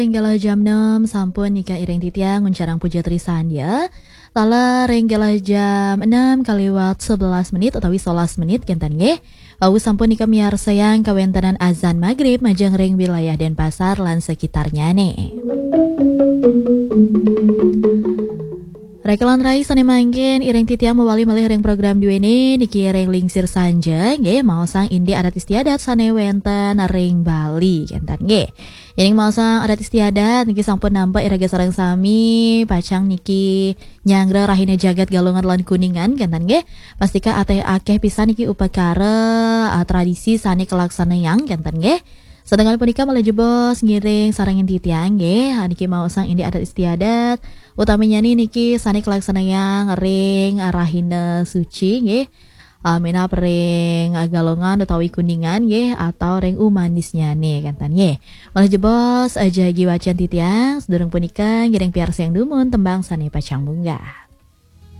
Renggalah jam 6 sampun nika iring titiang mencarang puja trisandya. Lala renggalah jam 6 kaliwat 11 menit utawi 11 menit kentan nggih. Wau sampun nika miar sayang kawentanan azan maghrib majeng ring wilayah Denpasar lan sekitarnya nih. Rekelan Rai sane mangkin iring titiang mewali malih ring program duweni niki ring lingsir sanja nggih mau sang indi adat istiadat sane wenten ring Bali kentan nggih. Yening mau sang adat istiadat niki sampun nampak iraga sareng sami pacang niki nyanggra rahine jagat galungan lan kuningan kentan nggih. Pastika ateh akeh pisan niki upakara tradisi sane kelaksanayang kentan nggih. Sedangkan punika malah jebos ngiring sarangin titiang nggih niki mau sang indi adat istiadat utamanya niki sane kelaksanayang ring rahina suci nggih. Minap ring galongan utawi kuningan nggih atau ring umanisnya nih kantan nggih. Malah jebos aja giwacan titiang sedurung punika ngiring piarsa yang dumun tembang sane pacang munggah.